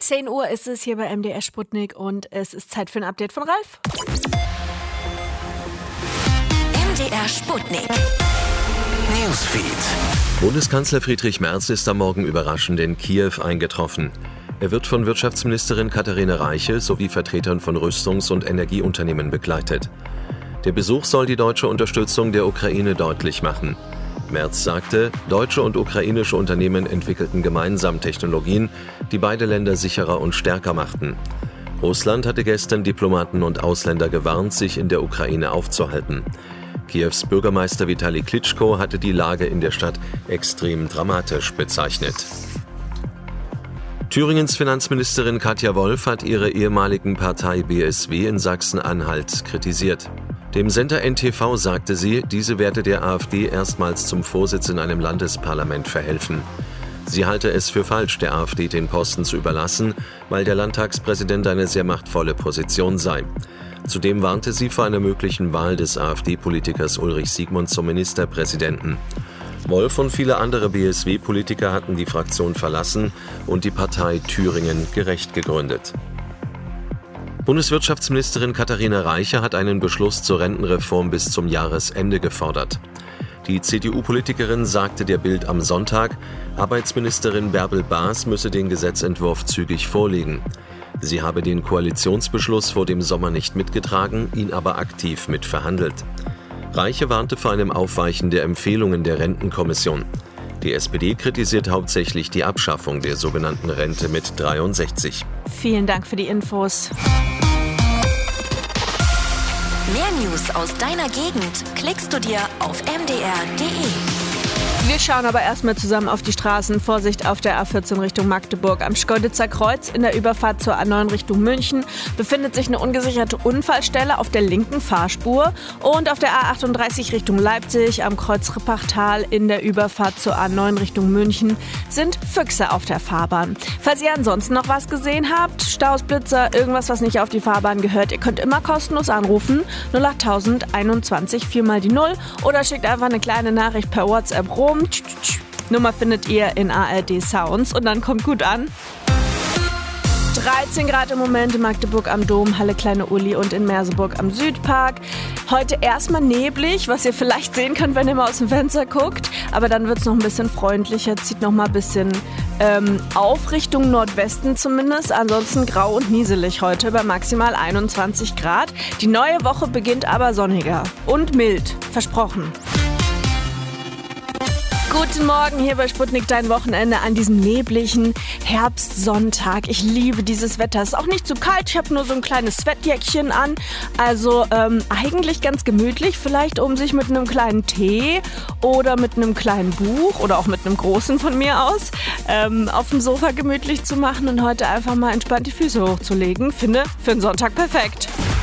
10 Uhr ist es hier bei MDR Sputnik und es ist Zeit für ein Update von Ralf. MDR Sputnik. Newsfeed. Bundeskanzler Friedrich Merz ist am Morgen überraschend in Kiew eingetroffen. Er wird von Wirtschaftsministerin Katharina Reiche sowie Vertretern von Rüstungs- und Energieunternehmen begleitet. Der Besuch soll die deutsche Unterstützung der Ukraine deutlich machen. Merz sagte, deutsche und ukrainische Unternehmen entwickelten gemeinsam Technologien, die beide Länder sicherer und stärker machten. Russland hatte gestern Diplomaten und Ausländer gewarnt, sich in der Ukraine aufzuhalten. Kiews Bürgermeister Vitali Klitschko hatte die Lage in der Stadt extrem dramatisch bezeichnet. Thüringens Finanzministerin Katja Wolf hat ihre ehemaligen Partei BSW in Sachsen-Anhalt kritisiert. Dem Sender NTV sagte sie, diese werde der AfD erstmals zum Vorsitz in einem Landesparlament verhelfen. Sie halte es für falsch, der AfD den Posten zu überlassen, weil der Landtagspräsident eine sehr machtvolle Position sei. Zudem warnte sie vor einer möglichen Wahl des AfD-Politikers Ulrich Siegmund zum Ministerpräsidenten. Wolf und viele andere BSW-Politiker hatten die Fraktion verlassen und die Partei Thüringen gerecht gegründet. Bundeswirtschaftsministerin Katharina Reiche hat einen Beschluss zur Rentenreform bis zum Jahresende gefordert. Die CDU-Politikerin sagte der Bild am Sonntag, Arbeitsministerin Bärbel Baas müsse den Gesetzentwurf zügig vorlegen. Sie habe den Koalitionsbeschluss vor dem Sommer nicht mitgetragen, ihn aber aktiv mitverhandelt. Reiche warnte vor einem Aufweichen der Empfehlungen der Rentenkommission. Die SPD kritisiert hauptsächlich die Abschaffung der sogenannten Rente mit 63. Vielen Dank für die Infos. Mehr News aus deiner Gegend klickst du dir auf mdr.de. Wir schauen aber erstmal zusammen auf die Straßen. Vorsicht auf der A14 Richtung Magdeburg. Am Schkeuditzer Kreuz in der Überfahrt zur A9 Richtung München befindet sich eine ungesicherte Unfallstelle auf der linken Fahrspur. Und auf der A38 Richtung Leipzig am Kreuz Rippachtal in der Überfahrt zur A9 Richtung München sind Füchse auf der Fahrbahn. Falls ihr ansonsten noch was gesehen habt, Staus, Blitzer, irgendwas, was nicht auf die Fahrbahn gehört, ihr könnt immer kostenlos anrufen. 08000 21 4 mal die 0 oder schickt einfach eine kleine Nachricht per WhatsApp rum. Nummer findet ihr in ARD Sounds und dann kommt gut an. 13 Grad im Moment in Magdeburg am Dom, Halle Kleine Uli und in Merseburg am Südpark. Heute erstmal neblig, was ihr vielleicht sehen könnt, wenn ihr mal aus dem Fenster guckt. Aber dann wird es noch ein bisschen freundlicher, zieht noch mal ein bisschen auf Richtung Nordwesten zumindest. Ansonsten grau und nieselig heute bei maximal 21 Grad. Die neue Woche beginnt aber sonniger und mild, versprochen. Guten Morgen hier bei Sputnik, dein Wochenende an diesem nebligen Herbstsonntag. Ich liebe dieses Wetter. Es ist auch nicht zu kalt, ich habe nur so ein kleines Sweatjäckchen an. Also eigentlich ganz gemütlich, vielleicht um sich mit einem kleinen Tee oder mit einem kleinen Buch oder auch mit einem großen von mir aus auf dem Sofa gemütlich zu machen und heute einfach mal entspannt die Füße hochzulegen. Finde für einen Sonntag perfekt.